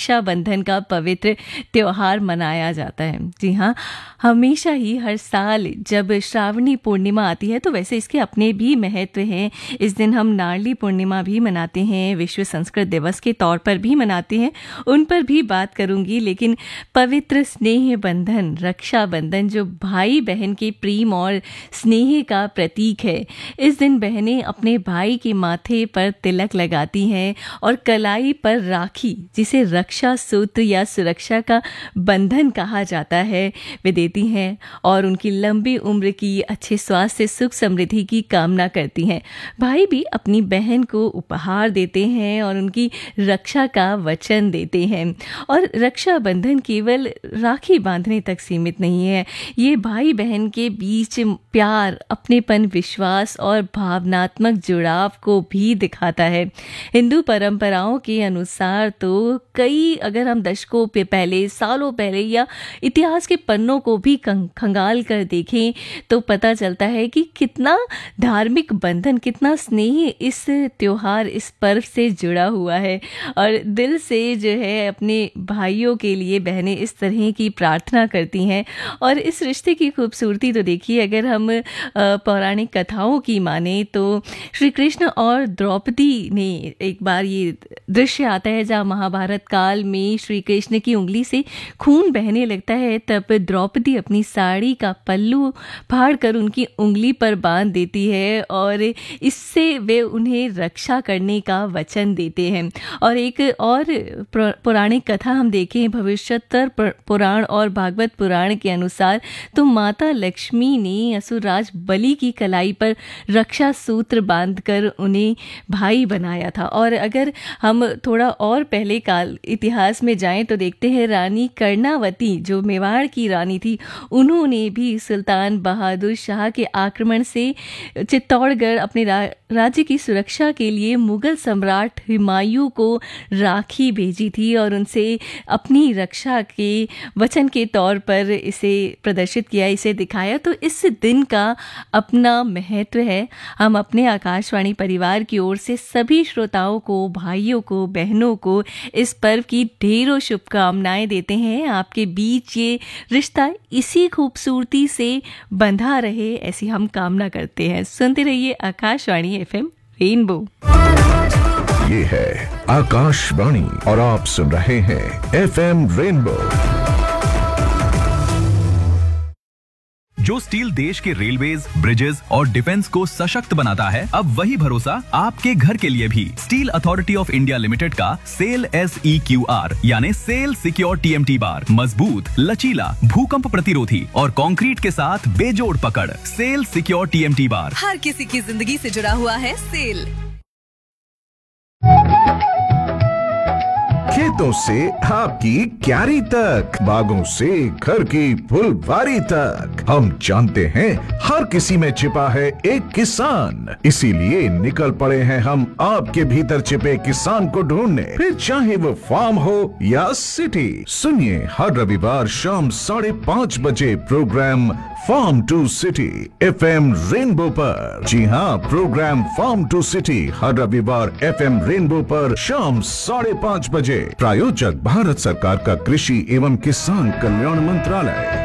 रक्षाबंधन का पवित्र त्योहार मनाया जाता है। जी हाँ, हमेशा ही हर साल जब श्रावणी पूर्णिमा आती है तो वैसे इसके अपने भी महत्व हैं। इस दिन हम नारली पूर्णिमा भी मनाते हैं, विश्व संस्कृत दिवस के तौर पर भी मनाते हैं, उन पर भी बात करूंगी। लेकिन पवित्र स्नेह बंधन रक्षाबंधन जो भाई बहन के प्रेम और स्नेह का प्रतीक है, इस दिन बहनें अपने भाई के माथे पर तिलक लगाती हैं और कलाई पर राखी, जिसे रक्षा सूत्र या सुरक्षा का बंधन कहा जाता है, वे देती हैं और उनकी लंबी उम्र की, अच्छे स्वास्थ्य, सुख समृद्धि की कामना करती हैं। भाई भी अपनी बहन को उपहार देते हैं और उनकी रक्षा का वचन देते हैं। और रक्षाबंधन केवल राखी बांधने तक सीमित नहीं है, ये भाई बहन के बीच प्यार, अपनेपन, विश्वास और भावनात्मक जुड़ाव को भी दिखाता है। हिंदू परंपराओं के अनुसार तो कई, अगर हम दशकों पे पहले, सालों पहले या इतिहास के पन्नों को भी खंगाल कर देखें तो पता चलता है कि कितना धार्मिक बंधन, कितना स्नेह इस त्योहार, इस पर्व से जुड़ा हुआ है। और दिल से जो है अपने भाइयों के लिए बहनें इस तरह की प्रार्थना करती हैं। और इस रिश्ते की खूबसूरती तो देखिए, अगर हम पौराणिक कथाओं की माने तो श्री कृष्ण और द्रौपदी ने, एक बार ये दृश्य आता है जहाँ महाभारत काल में श्री कृष्ण की उंगली से खून बहने लगता है, तब द्रौपदी अपनी साड़ी का पल्लू फाड़कर उनकी उंगली पर बांध देती है और इससे वे उन्हें रक्षा करने का वचन देते हैं। और एक और पौराणिक कथा हम देखें, भविष्योत्तर पुराण और भागवत पुराण के अनुसार तो माता लक्ष्मी ने असुरराज बलि की कलाई पर रक्षा सूत्र बांधकर उन्हें भाई बनाया था। और अगर हम थोड़ा और पहले काल इतिहास में जाएं तो देखते हैं रानी कर्णावती, जो मेवाड़ की रानी थी, उन्होंने भी सुल्तान बहादुर शाह के आक्रमण से चित्तौड़गढ़ अपने राज्य की सुरक्षा के लिए मुगल सम्राट हुमायूं को राखी भेजी थी और उनसे अपनी रक्षा के वचन के तौर पर इसे प्रदर्शित किया, इसे दिखाया। तो इस दिन का अपना महत्व है। हम अपने आकाशवाणी परिवार की ओर से सभी श्रोताओं को, भाइयों को, बहनों को इस पर्व की ढेरों शुभकामनाएं देते हैं। आपके बीच ये रिश्ता इसी खूबसूरती से बंधा रहे, ऐसी हम कामना करते हैं। सुनते रहिए आकाशवाणी एफएम रेनबो। ये है आकाशवाणी और आप सुन रहे हैं एफएम रेनबो। जो स्टील देश के रेलवेज, ब्रिजेस और डिफेंस को सशक्त बनाता है, अब वही भरोसा आपके घर के लिए भी। Steel authority of India limited का सेल SEQR यानी सेल सिक्योर TMT बार मजबूत, लचीला, भूकंप प्रतिरोधी और कंक्रीट के साथ बेजोड़ पकड़। सेल सिक्योर TMT बार हर किसी की जिंदगी से जुड़ा हुआ है। सेल खेतों से आपकी क्यारी तक, बागों से घर की फुलवारी तक, हम जानते हैं हर किसी में छिपा है एक किसान। इसीलिए निकल पड़े हैं हम आपके भीतर छिपे किसान को ढूंढने, फिर चाहे वो फार्म हो या सिटी। सुनिए हर रविवार शाम 5:30 बजे programme farm to city FM rainbow पर। जी हाँ, प्रोग्राम फार्म टू सिटी हर रविवार FM रेनबो पर शाम 5:30 बजे। प्रायोजक भारत सरकार का कृषि एवं किसान कल्याण मंत्रालय।